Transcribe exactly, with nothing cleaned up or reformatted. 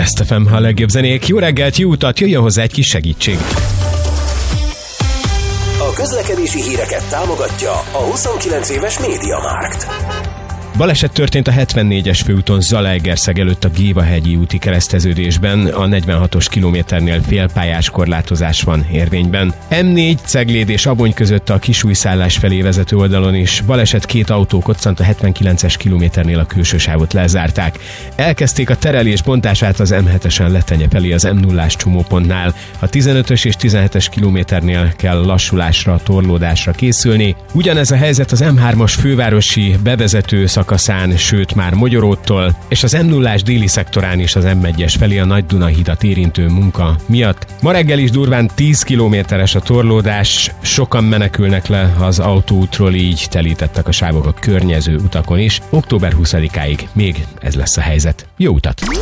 Last ef em, a legjobb zenék. Jó reggelt, jó utat, jöjjön hozzá egy kis segítség. A közlekedési híreket támogatja a huszonkilenc éves MediaMarkt. Baleset történt a hetvennégyes főúton Zalaegerszeg előtt a Gévahegyi úti kereszteződésben, a negyvenhatos kilométernél félpályás korlátozás van érvényben. em négy Cegléd és Abony között a Kisújszállás felé vezető oldalon is baleset, két autó koccant, a hetvenkilences kilométernél a külső sávot lezárták. Elkezdték a terelés bontását az em hetesen letenyepeli az em nullás csomópontnál. A tizenötös és tizenhetes kilométernél kell lassulásra, torlódásra készülni. Ugyanez a helyzet az em hármas fővárosi bevezető szakaszán, sőt már Mogyoróttól, és az em nullás déli szektorán is az em egyes felé a Nagy-Duna-hidat érintő munka miatt. Ma reggel is durván tíz kilométeres a torlódás, sokan menekülnek le az autóútról, így telítettek a sávok a környező utakon is. október huszadikáig még ez lesz a helyzet. Jó utat!